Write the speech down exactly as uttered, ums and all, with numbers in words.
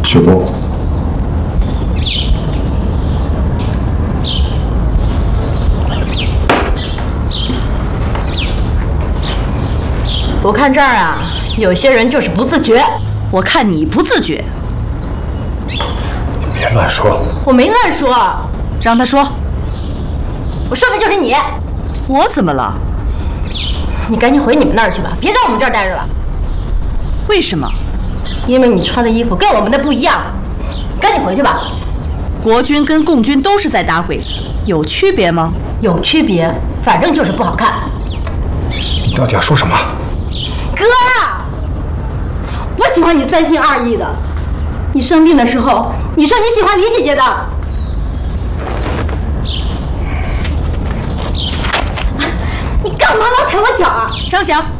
雪冬， 我看这儿啊，有些人就是不自觉。 我看你不自觉。 你别乱说。 我没乱说， 让他说。 我说的就是你。 我怎么了？ 你赶紧回你们那儿去吧，别在我们这儿待着了。 为什么？ 因为你穿的衣服跟我们的不一样。赶紧回去吧。 国军跟共军都是在打鬼子，有区别吗？ 有区别，反正就是不好看。 你到底要说什么？ 哥啊，我喜欢你三心二意的。你生病的时候，你说你喜欢李姐姐的。你干嘛老踩我脚啊？ 张翔。